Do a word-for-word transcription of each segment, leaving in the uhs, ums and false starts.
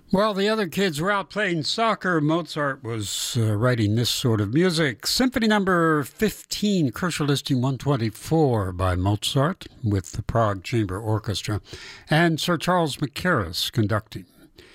While the other kids were out playing soccer, Mozart was uh, writing this sort of music. Symphony number fifteen, Kershaw Listing one twenty-four by Mozart with the Prague Chamber Orchestra and Sir Charles Mackerras conducting.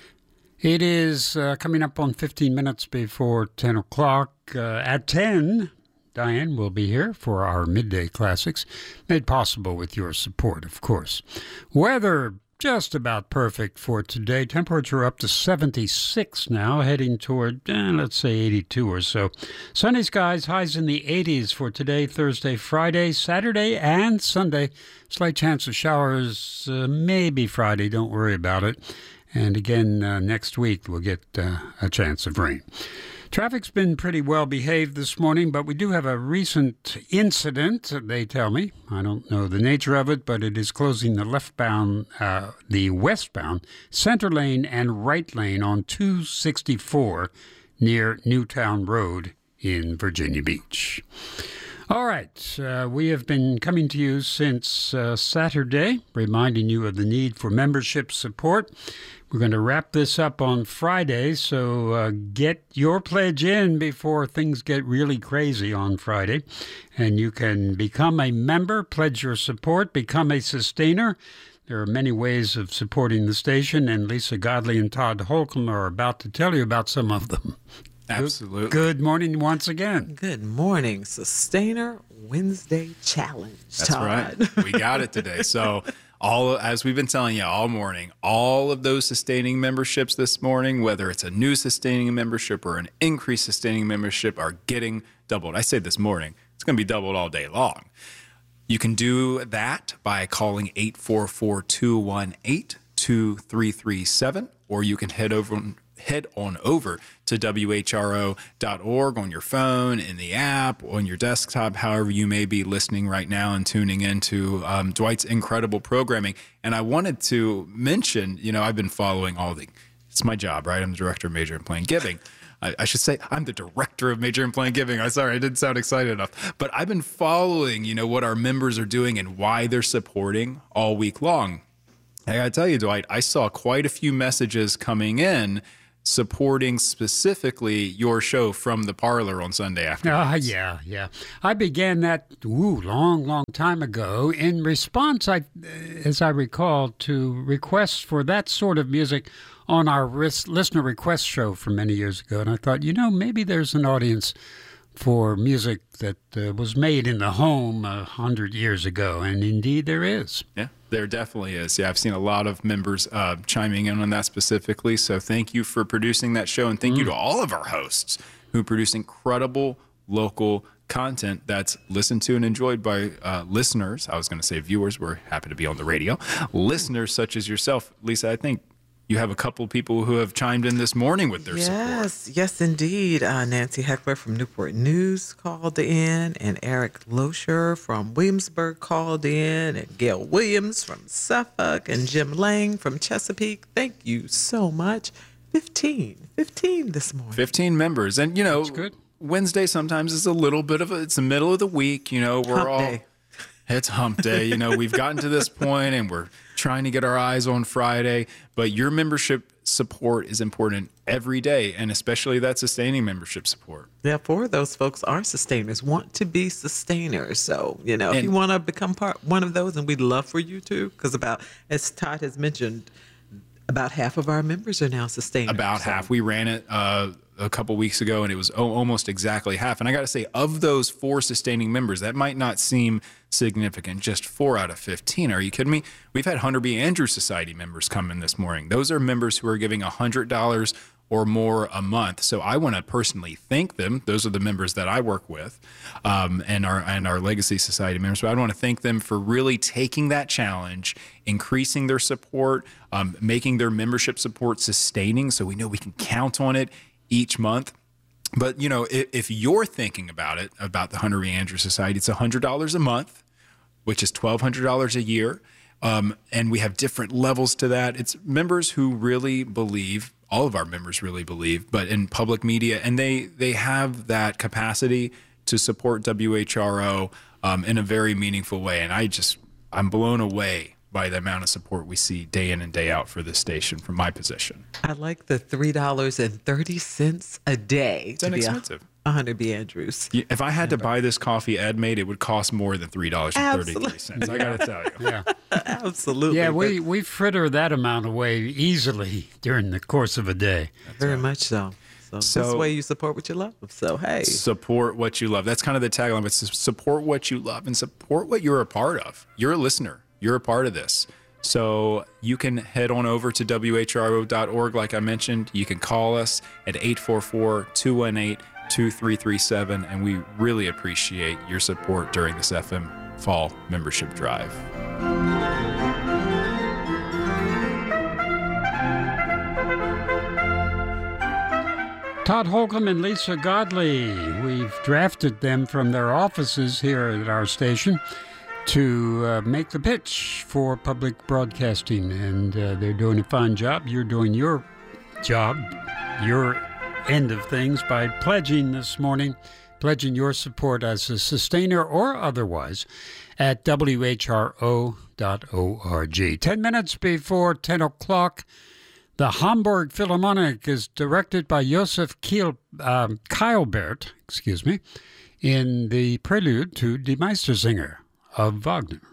It is uh, coming up on fifteen minutes before ten o'clock. Uh, at ten, Diane will be here for our midday classics, made possible with your support, of course. Weather just about perfect for today. Temperature up to seventy-six now, heading toward, eh, let's say, eighty-two or so. Sunny skies, highs in the eighties for today, Thursday, Friday, Saturday, and Sunday. Slight chance of showers, uh, maybe Friday, don't worry about it. And again, uh, next week we'll get uh, a chance of rain. Traffic's been pretty well behaved this morning, but we do have a recent incident, they tell me. I don't know the nature of it, but it is closing the leftbound, uh, the westbound center lane and right lane on two sixty-four near Newtown Road in Virginia Beach. All right, uh, we have been coming to you since uh, Saturday, reminding you of the need for membership support. We're going to wrap this up on Friday, so uh, get your pledge in before things get really crazy on Friday. And you can become a member, pledge your support, become a sustainer. There are many ways of supporting the station, and Lisa Godley and Todd Holcomb are about to tell you about some of them. Absolutely. Good, good morning once again. Good morning. Sustainer Wednesday Challenge. That's Todd. right. We got it today. So all, as we've been telling you all morning, all of those sustaining memberships this morning, whether it's a new sustaining membership or an increased sustaining membership, are getting doubled. I say this morning, it's going to be doubled all day long. You can do that by calling eight four four, two one eight, two three three seven, or you can head over head on over to W H R O dot org on your phone, in the app, on your desktop, however you may be listening right now and tuning into um, Dwight's incredible programming. And I wanted to mention, you know, I've been following all the, it's my job, right? I'm the director of Major and Planned Giving. I, I should say I'm the director of Major and Planned Giving. I'm sorry, I didn't sound excited enough. But I've been following, you know, what our members are doing and why they're supporting all week long. I got to tell you, Dwight, I saw quite a few messages coming in supporting specifically your show from the parlor on Sunday afternoon. Ah, uh, yeah, yeah. I began that ooh, long, long time ago in response, I, as I recall, to requests for that sort of music on our ris- listener request show from many years ago. And I thought, you know, maybe there's an audience for music that uh, was made in the home a hundred years ago. And indeed there is. Yeah. There definitely is. Yeah, I've seen a lot of members uh, chiming in on that specifically. So thank you for producing that show. And thank mm. you to all of our hosts who produce incredible local content that's listened to and enjoyed by uh, listeners. I was going to say viewers. We're happy to be on the radio. Listeners such as yourself. Lisa, I think you have a couple of people who have chimed in this morning with their yes, support. Yes, yes, indeed. Uh, Nancy Heckler from Newport News called in, and Eric Loescher from Williamsburg called in, and Gail Williams from Suffolk, and Jim Lang from Chesapeake. Thank you so much. fifteen, fifteen this morning. fifteen members. And, you know, that's good. Wednesday sometimes is a little bit of a, it's the middle of the week, you know, we're Hump all, day. It's hump day. You know, we've gotten to this point and we're trying to get our eyes on Friday, but your membership support is important every day, and especially that sustaining membership support. Yeah, four of those folks are sustainers, want to be sustainers. So, you know, And- if you want to become part one of those, and we'd love for you to, because about, as Todd has mentioned, about half of our members are now sustainers. About so. half. We ran it uh, a couple weeks ago, and it was o- almost exactly half. And I got to say, of those four sustaining members, that might not seem significant, just four out of fifteen. Are you kidding me? We've had Hunter B. Andrews Society members come in this morning. Those are members who are giving one hundred dollars or more a month. So I want to personally thank them. Those are the members that I work with, um, and our and our Legacy Society members. But I want to thank them for really taking that challenge, increasing their support, um, making their membership support sustaining, so we know we can count on it each month. But, you know, if, if you're thinking about it, about the Hunter B. Andrews Society, it's one hundred dollars a month, which is twelve hundred dollars a year. Um, and we have different levels to that. It's members who really believe, all of our members really believe, but in public media, and they, they have that capacity to support W H R O um, in a very meaningful way. And I just, I'm blown away by the amount of support we see day in and day out for this station from my position. I like the three dollars and thirty cents a day. It's inexpensive. A Hunter B. Andrews. If I had to buy this coffee Ed made, it would cost more than three dollars and thirty-three cents. I got to tell you. Yeah. Absolutely. Yeah, we, But we fritter that amount away easily during the course of a day. very much so. So, So- this way you support what you love. So, hey. Support what you love. That's kind of the tagline, but s- support what you love and support what you're a part of. You're a listener. You're a part of this. So you can head on over to W H R O dot org, like I mentioned. You can call us at eight four four, two one eight, two three three seven, and we really appreciate your support during this F M Fall membership drive. Todd Holcomb and Lisa Godley, we've drafted them from their offices here at our station to uh, make the pitch for public broadcasting, and uh, they're doing a fine job. You're doing your job, your end of things, by pledging this morning, pledging your support as a sustainer or otherwise at W H R O dot org. Ten minutes before ten o'clock, the Hamburg Philharmonic is directed by Josef Kiel, um, Keilbert, excuse me, in the prelude to Die Meistersinger of Wagner.